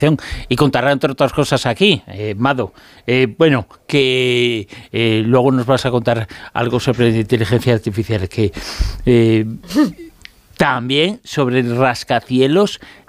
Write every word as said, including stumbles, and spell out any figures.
y contará entre otras cosas aquí, eh, Mado. Eh, bueno, que eh, luego nos vas a contar algo sobre inteligencia artificial, que eh, también sobre el rascacielos